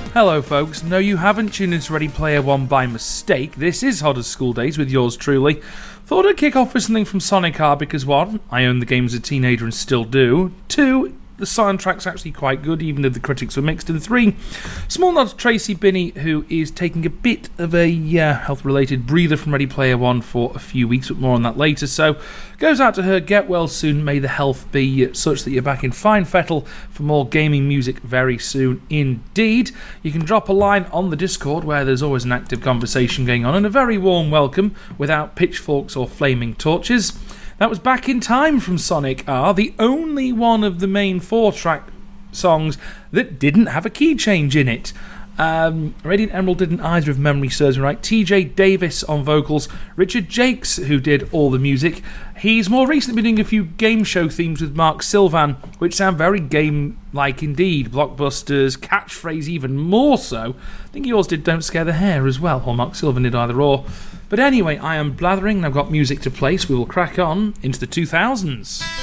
Hello folks, no you haven't tuned into Ready Player One by mistake. This is Hot as School Days with yours truly. Thought I'd kick off with something from Sonic R because 1, I owned the game as a teenager and still do. 2, the soundtrack's actually quite good even though the critics were mixed. And 3, small nod to Tracy Binney, who is taking a bit of a health related breather from Ready Player One for a few weeks, but more on that later. So goes out to her, get well soon, may the health be such that you're back in fine fettle for more gaming music very soon indeed. You can drop a line on the Discord where there's always an active conversation going on, and a very warm welcome without pitchforks or flaming torches. That was Back in Time from Sonic R, the only one of the main 4-track songs that didn't have a key change in it. Radiant Emerald didn't either, if memory serves me right. TJ Davis on vocals, Richard Jakes, who did all the music. He's more recently been doing a few game show themes with Mark Sylvan, which sound very game-like indeed. Blockbusters, catchphrase even more so. I think yours did Don't Scare the Hare as well, or Mark Sylvan did either or. But anyway, I am blathering and I've got music to play, so we will crack on into the 2000s.